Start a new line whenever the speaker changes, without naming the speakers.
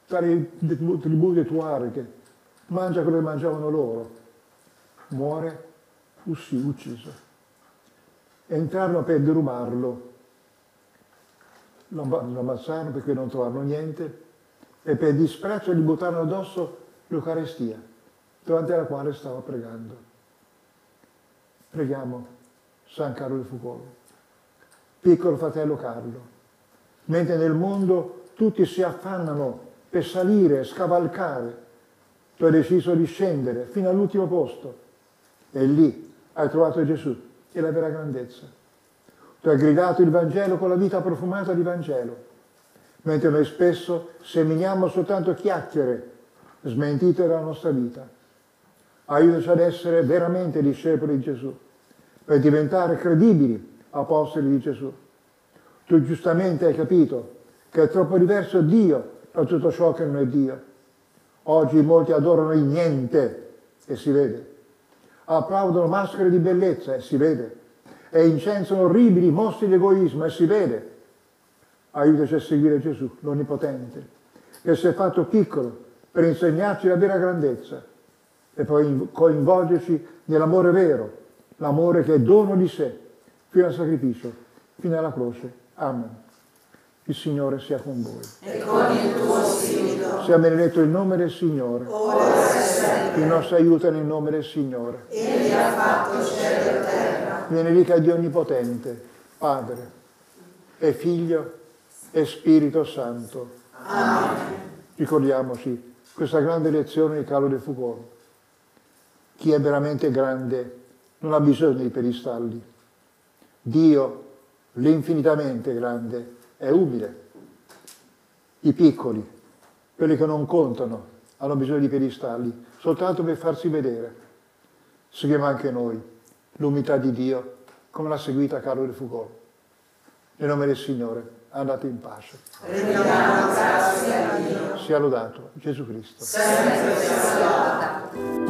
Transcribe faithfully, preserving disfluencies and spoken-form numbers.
tra le tribù delle tuarche, mangia quello che mangiavano loro, muore, fu sì ucciso. Entrarono per derubarlo, lo ammazzarono perché non trovarono niente e per disprezzo gli buttarono addosso l'Eucaristia, davanti alla quale stava pregando. Preghiamo San Carlo di Foucault, piccolo fratello Carlo, mentre nel mondo tutti si affannano per salire, scavalcare, tu hai deciso di scendere fino all'ultimo posto e lì hai trovato Gesù e la vera grandezza. Tu hai gridato il Vangelo con la vita profumata di Vangelo, mentre noi spesso seminiamo soltanto chiacchiere smentite dalla nostra vita. Aiutaci ad essere veramente discepoli di Gesù, per diventare credibili apostoli di Gesù. Tu giustamente hai capito che è troppo diverso Dio da tutto ciò che non è Dio. Oggi molti adorano il niente e si vede. Applaudono maschere di bellezza e si vede. E incensano orribili mostri di egoismo e si vede. Aiutaci a seguire Gesù, l'Onnipotente, che si è fatto piccolo per insegnarci la vera grandezza e poi coinvolgerci nell'amore vero, l'amore che è dono di sé, fino al sacrificio, fino alla croce. Amen. Il Signore sia con voi.
E con il tuo spirito.
Sia benedetto il nome del Signore.
Ora e sempre.
Il nostro aiuto nel nome del Signore.
Egli ha fatto cielo e terra.
Benedica Dio Onnipotente, Padre e Figlio e Spirito Santo.
Amen.
Ricordiamoci questa grande lezione di Carlo de Foucault. Chi è veramente grande non ha bisogno di peristalli. Dio, l'infinitamente grande, è umile. I piccoli, quelli che non contano, hanno bisogno di piedistalli soltanto per farsi vedere. Seguiamo anche noi l'umiltà di Dio come l'ha seguita Carlo de Foucault. Nel nome del Signore, andate in pace.
Rendiamo grazie a Dio.
Sia lodato Gesù Cristo.
Sempre sia lodato.